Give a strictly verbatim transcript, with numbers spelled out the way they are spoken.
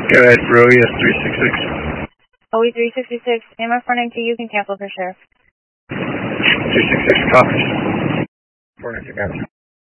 Go ahead, row E S three six six. O E three sixty-six, name my front name to you can cancel for sheriff. three six six, copies. four ninety,